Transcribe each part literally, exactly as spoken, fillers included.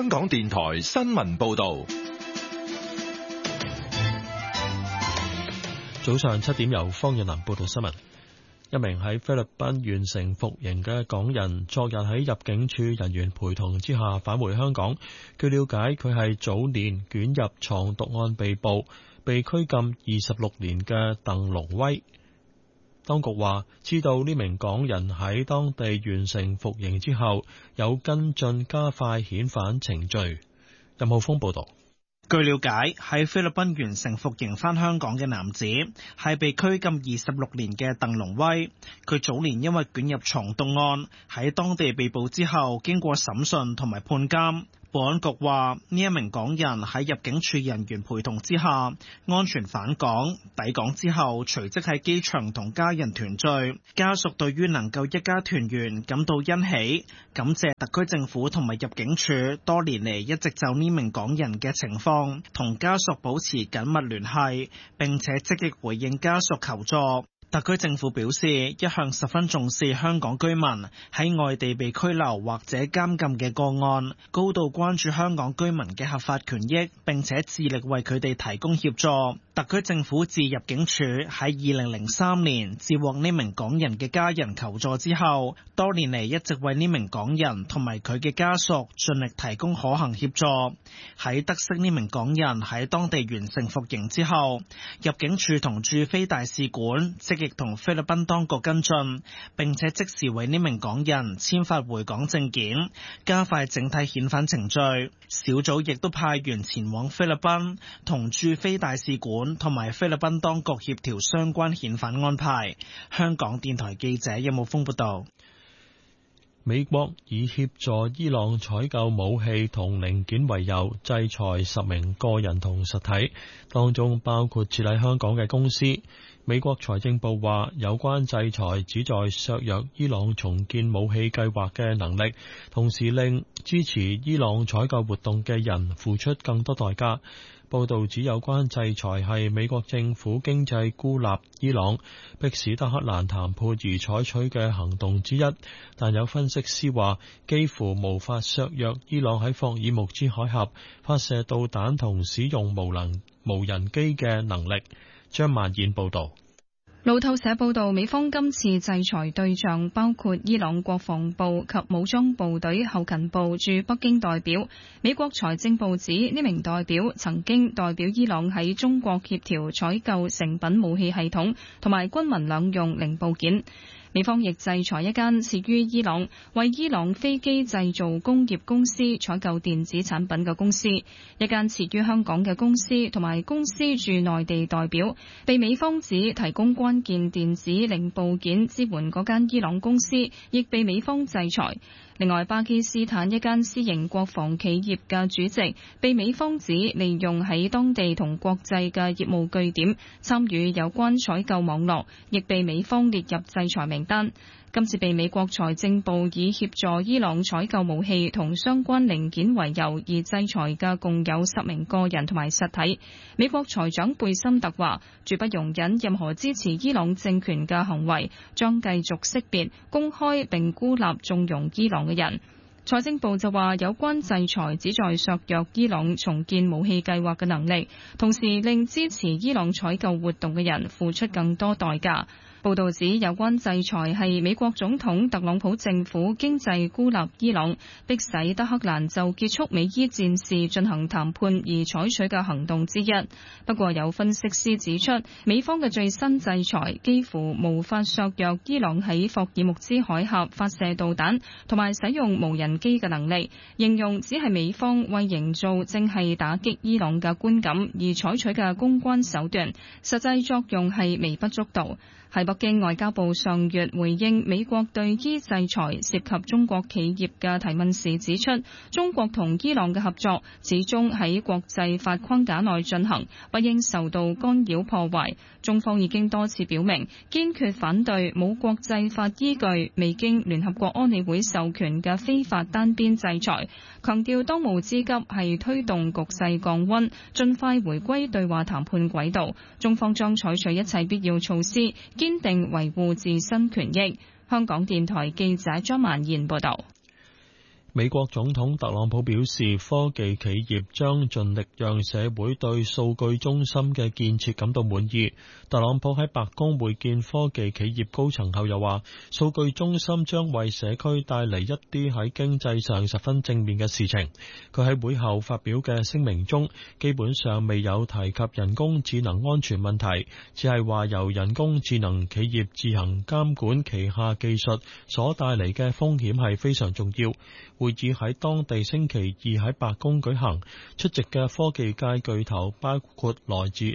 香港電台新聞報道。 早上七點，由方日南報道新聞。一名喺菲律賓完成服刑嘅港人，昨日喺入境處人員陪同之下返回香港。據了解，佢係早年捲入藏毒案被捕，被拘禁二十六年嘅鄧龍威。當局話，知道呢名港人喺當地完成服刑之後，有跟進加快遣返程序。任浩峰報道。 據了解，喺菲律賓完成服刑返香港嘅男子係被拘禁二十六年嘅鄧龍威。佢早年因為捲入藏毒案喺當地被捕之後，經過審訊同埋判監。保安局話，呢一名港人喺入境處人員陪同之下安全返港，抵港之後隨即喺機場同家人團聚。家屬對於能夠一家團圓感到欣喜，感謝特區政府同埋入境處多年嚟一直就呢名港人嘅情況同家屬保持緊密聯繫，並且積極回應家屬求助。特區政府表示，一向十分重視香港居民喺外地被拘留或者監禁嘅個案，高度關注香港居民嘅合法權益，並且致力為佢哋提供協助。特區政府自入境處喺二零零三年接獲呢名港人嘅家人求助之後，多年嚟一直為呢名港人同埋佢嘅家屬盡力提供可行協助。喺得悉呢名港人喺當地完成服刑之後，入境處同駐菲大使館積極同菲律賓當局跟進，並且即時為呢名港人簽發回港證件，加快整體遣返程序。小組亦都派員前往菲律賓，同駐菲大使館同埋菲律賓當局協調相關遣返安排。香港電台記者任武峰報道。 美國以協助伊朗採購武器同零件為由，制裁十名個人同實體，當中包括設喺香港嘅公司。美國財政部話，有關制裁旨在削弱伊朗重建武器計劃嘅能力，同時令支持伊朗採購活動嘅人付出更多代價。報道指有關制裁係美國政府經濟孤立伊朗，迫使德黑蘭談判而採取嘅行動之一，但有分析師話幾乎無法削弱伊朗喺霍爾木茲海峽發射導彈同使用無能無人機嘅能力。張曼燕報道。 路透社報道，美方今次制裁對象包括伊朗國防部及武裝部隊後勤部駐北京代表。美國財政部指呢名代表曾經代表伊朗喺中國協調採購成品武器系統同埋軍民兩用零部件。美方亦制裁一間設於伊朗、為伊朗飛機製造工業公司採購電子產品嘅公司，一間設於香港嘅公司同埋公司駐內地代表，被美方指提供關鍵電子零部件支援嗰間伊朗公司，亦被美方制裁。另外，巴基斯坦一間私營國防企業嘅主席被美方指利用喺當地同國際嘅業務據點參與有關採購網絡，亦被美方列入制裁名單。今次被美國財政部以協助伊朗採購武器同相關零件為由而制裁嘅共有十名個人同埋實體。美國財長貝森特話，絕不容忍任何支持伊朗政權嘅行為，將繼續識別、公開並孤立縱容伊朗嘅人。財政部就話，有關制裁旨在削弱伊朗重建武器計劃嘅能力，同時令支持伊朗採購活動嘅人付出更多代價。報道指有關制裁係美國總統特朗普政府經濟孤立伊朗，迫使德黑蘭就結束美伊戰事進行談判而採取嘅行動之一。不過有分析師指出，美方嘅最新制裁幾乎無法削弱伊朗喺霍爾木茲海峽發射導彈同埋使用無人機嘅能力，形容只係美方為營造正係打擊伊朗嘅觀感而採取嘅公關手段，實際作用係微不足道。喺北京，外交部上月回應美國對伊制裁涉及中國企業嘅提問時指出，中國同伊朗嘅合作始終喺國際法框架內進行，不應受到干擾破壞。中方已經多次表明，堅決反對冇國際法依據、未經聯合國安理會授權嘅非法單邊制裁，強調當務之急係推動局勢降溫，盡快回歸對話談判軌道。中方將採取一切必要措施，堅定維護自身權益。香港電台記者張曼燕報道。 美國總統特朗普表示，科技企業將盡力讓社會對數據中心嘅建設感到滿意。特朗普喺白宮會見科技企業高層後又話，數據中心將為社區帶嚟一啲喺經濟上十分正面嘅事情。佢喺會後發表嘅聲明中，基本上未有提及人工智能安全問題，只係話由人工智能企業自行監管旗下技術所帶嚟嘅風險係非常重要。會議喺當地星期二喺白宮舉行，出席嘅科技界巨頭包括來自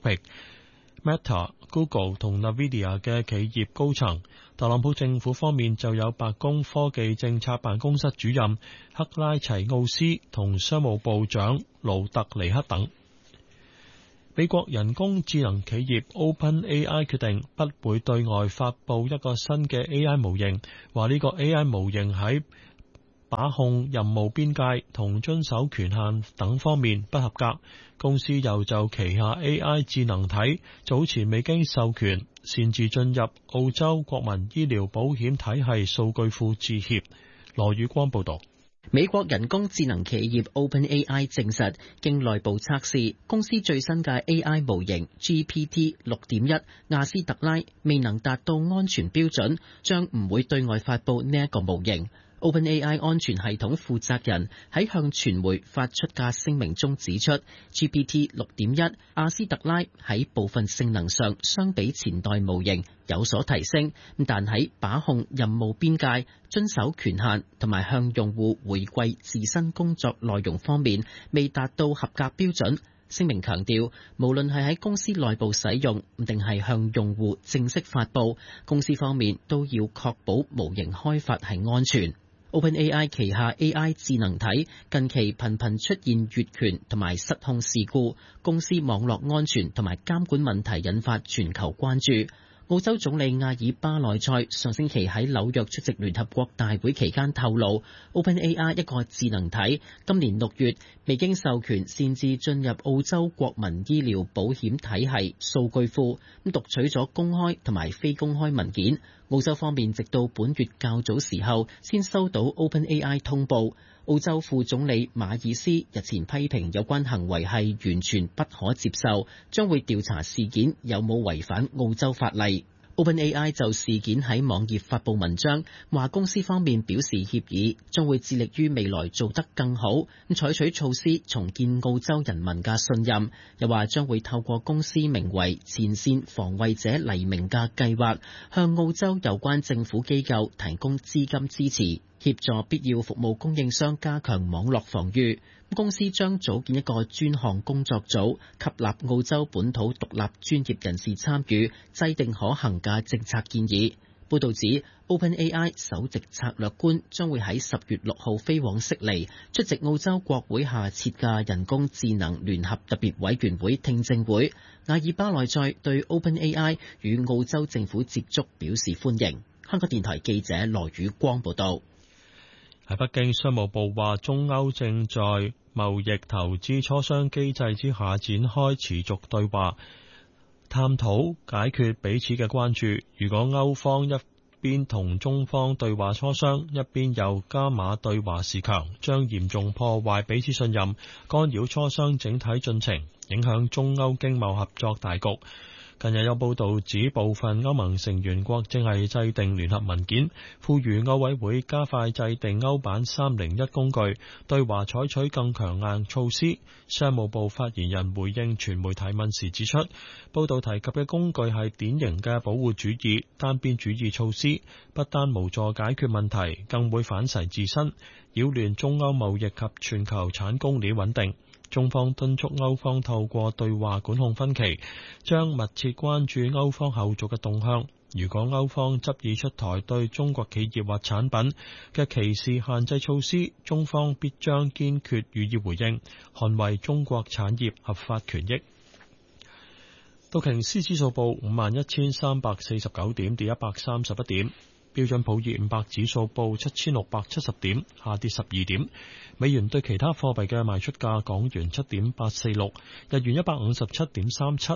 Anthropic、Meta、Google 同 Nvidia 嘅企業高層。特朗普政府方面就有白宮科技政策辦公室主任克拉齊奧斯同商務部長盧特尼克等。美國人工智能企業 OpenAI 決定不會對外發布一個新嘅 A I 模型，話呢個 A I 模型喺把控任務邊界同遵守權限等方面不合格。公司又就旗下 A I 智能體早前未經授權擅自進入澳洲國民醫療保險體系數據庫致歉。羅宇光報道。 美國人工智能企業 OpenAI 證實，經內部測試，公司最新嘅 A I 模型 G P T 六點一 亞斯特拉未能達到安全標準，將唔會對外發布呢一個模型。OpenAI 安全系統負責人喺向傳媒發出嘅聲明中指出 ，G P T 六點一 亞斯特拉喺部分性能上相比前代模型有所提升，但喺把控任務邊界、遵守權限同埋向用戶回饋自身工作內容方面未達到合格標準。聲明強調，無論係喺公司內部使用定係向用戶正式發布，公司方面都要確保模型開發係安全。OpenAI 旗下 A I 智能體近期頻頻出現越權同埋失控事故，公司網絡安全同埋監管問題引發全球關注。澳洲總理阿爾巴內塞上星期喺紐約出席聯合國大會期間透露 ，OpenAI 一個智能體今年六月未經授權擅自進入澳洲國民醫療保險體系數據庫，咁讀取咗公開同埋非公開文件。澳洲方面直到本月較早時候先收到 OpenAI 通報。澳洲副總理馬爾斯日前批評有關行為係完全不可接受，將會調查事件有冇違反澳洲法例。OpenAI 就事件喺網頁發布文章，話公司方面表示歉意，將會致力於未來做得更好，咁採取措施重建澳洲人民嘅信任。又話將會透過公司名為前線防衛者黎明嘅計劃，向澳洲有關政府機構提供資金支持，協助必要服務供應商加強網絡防禦。公司將組建一個專項工作組，吸納澳洲本土獨立專業人士參與，制定可行嘅政策建議。報導指 ，OpenAI 首席策略官將會喺十月六號飛往悉尼，出席澳洲國會下設嘅人工智能聯合特別委員會聽證會。阿爾巴內塞對 OpenAI 與澳洲政府接觸表示歡迎。香港電台記者羅宇光報道。 喺北京，商務部話中歐正在貿易投資磋商機制之下展開持續對話，探討解決彼此嘅關注。如果歐方一邊同中方對話磋商，一邊又加碼對華示強，將嚴重破壞彼此信任，干擾磋商整體進程，影響中歐經貿合作大局。近日有報道指，部分歐盟成員國正係制定聯合文件，呼籲歐委會加快制定歐版三零一工具，對華採取更強硬措施。商務部發言人回應傳媒提問時指出，報道提及嘅工具係典型嘅保護主義、單邊主義措施，不單無助解決問題，更會反噬自身，擾亂中歐貿易及全球產供鏈穩定。中方敦促歐方透過對話管控分歧，將密切關注歐方後續嘅動向。如果歐方執意出台對中國企業或產品嘅歧視限制措施，中方必將堅決予以回應，捍衛中國產業合法權益。道瓊斯指數報五萬一千三百四十九點，跌一百三十一點。標準普爾五百指數報七千六百七十點，下跌十二點。美元對其他貨幣嘅賣出價：港元七點八四六，日元一百五十七點三七，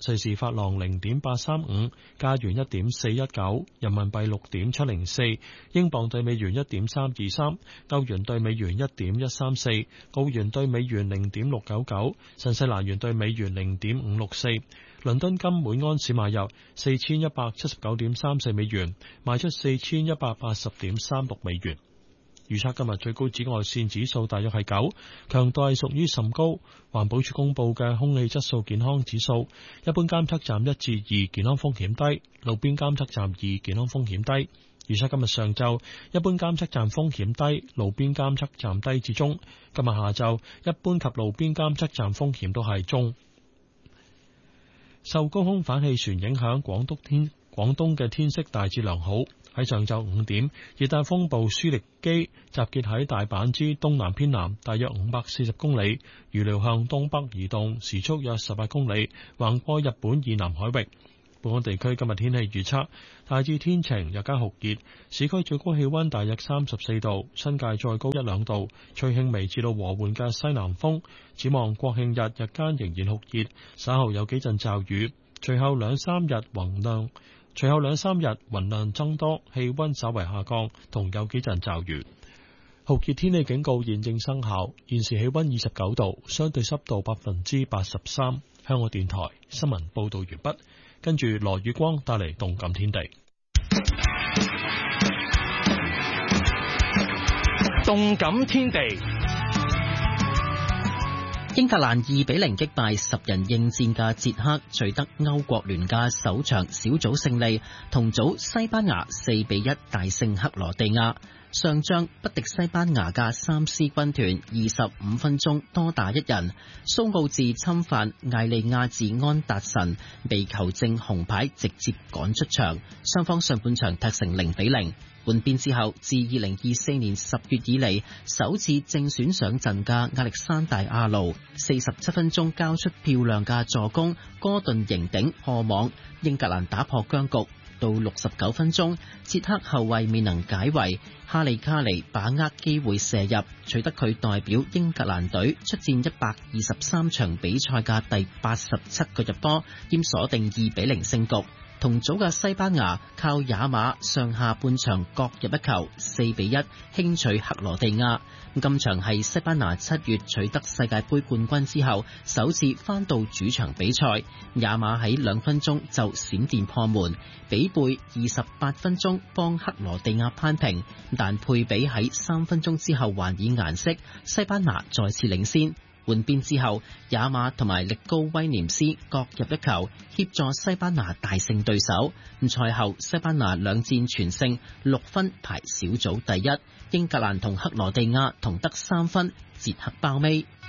瑞士法郎零點八三五，加元一點四一九，人民幣六點七零四，英鎊對美元一點三二三，歐元對美元一點一三四，澳元對美元零點六九九，新西蘭元對美元零點五六四。倫敦金每安士買入四千一百七十九點三四美元，賣出四千一百八十點三六美元。預測今日最高紫外線指數大約係九，強度係屬於甚高。環保署公布嘅空氣質素健康指數，一般監測站一至二，健康風險低；路邊監測站二，健康風險低。預測今日上晝一般監測站風險低，路邊監測站低至中。今日下晝一般及路邊監測站風險都係中。受高空反氣旋影響，廣東天廣東嘅天色大致良好。喺上晝五點，熱帶風暴舒力基集結喺大阪之東南偏南，大約五百四十公里，預料向東北移動，時速約十八公里，橫過日本以南海域。本港地區今日天氣預測大致天晴，日間酷熱，市區最高氣溫大約三十四度，新界再高一兩度，吹輕微至到和緩嘅西南風。展望國慶日日間仍然酷熱，稍後有幾陣驟雨，隨後兩三日雲量。隨後兩三日雲量增多，氣溫稍為下降，同有幾陣驟雨。酷熱天氣警告現正生效。現時氣溫二十九度，相對濕度百分之八十三。香港電台新聞報道完畢，跟住羅宇光帶嚟動感天地。 動感天地。 英格蘭二比零擊敗十人應戰嘅捷克，取得歐國聯嘅首場小組勝利。同組西班牙四比一大勝克羅地亞。上仗不敵西班牙嘅三獅軍團二十五分鐘多打一人，蘇奧治侵犯艾利亞治安達臣，被球證紅牌直接趕出場。雙方上半場踢成零比零。換邊之後，自二零二四年十月以嚟首次正選上陣嘅亞歷山大阿盧，四十七分鐘交出漂亮嘅助攻，哥頓迎頂破網，英格蘭打破僵局。到六十九分鐘，捷克後衛未能解圍，哈利卡尼把握機會射入，取得佢代表英格蘭隊出戰一百二十三場比賽嘅第八十七個入波，兼鎖定二比零勝局。同組嘅西班牙靠也馬上下半場各入一球，四比一輕取克羅地亞。今場係西班牙七月取得世界盃冠軍之後首次返到主場比賽，也馬喺兩分鐘就閃電破門，比貝二十八分鐘幫克羅地亞扳平，但佩比喺三分鐘之後還以顏色，西班牙再次領先。換邊之後，也馬同埋力高威廉斯各入一球，協助西班牙大勝對手。賽後西班牙兩戰全勝，六分排小組第一。英格蘭同克羅地亞同得三分，捷克包尾。